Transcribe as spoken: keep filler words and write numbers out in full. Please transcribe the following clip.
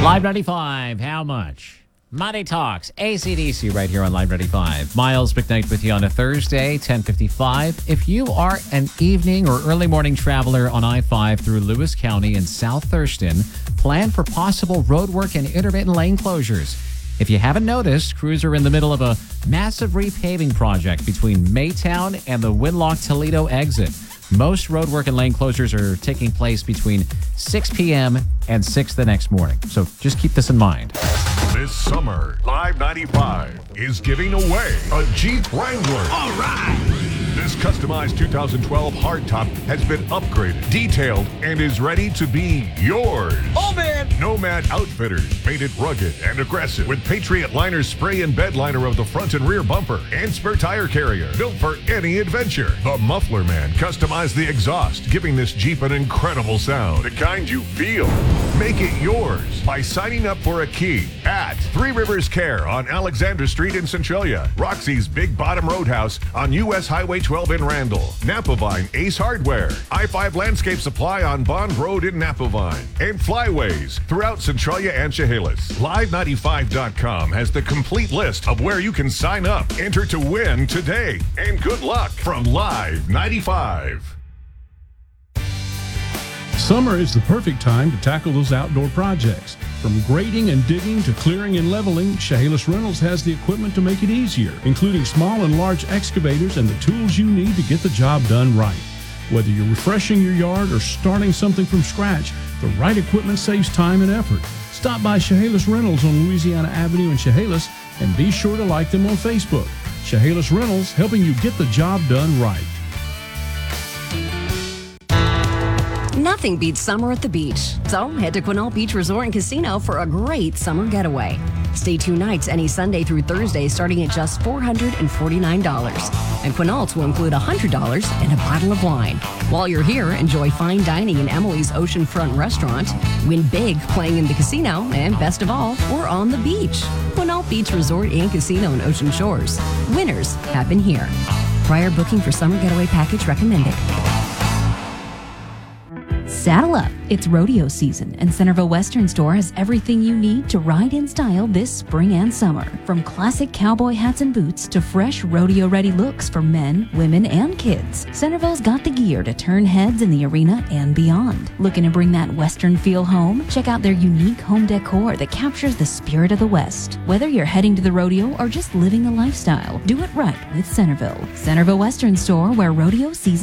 Live ninety-five, how much? Money Talks, A C D C right here on Live ninety-five. Miles McKnight with you on a Thursday, ten fifty-five. If you are an evening or early morning traveler on I five through Lewis County and South Thurston, plan for possible road work and intermittent lane closures. If you haven't noticed, crews are in the middle of a massive repaving project between Maytown and the Winlock Toledo exit. Most road work and lane closures are taking place between six p.m. and six the next morning. So just keep this in mind. This summer, Live ninety-five is giving away a Jeep Wrangler. All right! This customized two thousand twelve hardtop has been upgraded, detailed, and is ready to be yours. Oh, man! Nomad Outfitters made it rugged and aggressive with Patriot Liner spray and bed liner of the front and rear bumper and spare tire carrier built for any adventure. The Muffler Man customized the exhaust, giving this Jeep an incredible sound, the kind you feel. Make it yours by signing up for a key at Three Rivers Care on Alexander Street in Centralia, Roxy's Big Bottom Roadhouse on U S Highway twelve in Randall, Napavine Ace Hardware, I five Landscape Supply on Bond Road in Napavine, and Flyways throughout Centralia and Chehalis. Live ninety-five dot com has the complete list of where you can sign up. Enter to win today, and good luck from Live ninety-five. Summer is the perfect time to tackle those outdoor projects. From grading and digging to clearing and leveling, Chehalis Reynolds has the equipment to make it easier, including small and large excavators and the tools you need to get the job done right. Whether you're refreshing your yard or starting something from scratch, the right equipment saves time and effort. Stop by Chehalis Reynolds on Louisiana Avenue in Chehalis and be sure to like them on Facebook. Chehalis Reynolds, helping you get the job done right. Nothing beats summer at the beach. So head to Quinault Beach Resort and Casino for a great summer getaway. Stay two nights any Sunday through Thursday starting at just four hundred forty-nine dollars. And Quinault's will include one hundred dollars and a bottle of wine. While you're here, enjoy fine dining in Emily's Oceanfront Restaurant. Win big playing in the casino. And best of all, we're on the beach. Quinault Beach Resort and Casino in Ocean Shores. Winners happen here. Prior booking for summer getaway package recommended. Saddle up. It's rodeo season, and Centerville Western Store has everything you need to ride in style this spring and summer. From classic cowboy hats and boots to fresh rodeo-ready looks for men, women, and kids, Centerville's got the gear to turn heads in the arena and beyond. Looking to bring that Western feel home? Check out their unique home decor that captures the spirit of the West. Whether you're heading to the rodeo or just living the lifestyle, do it right with Centerville. Centerville Western Store, where rodeo season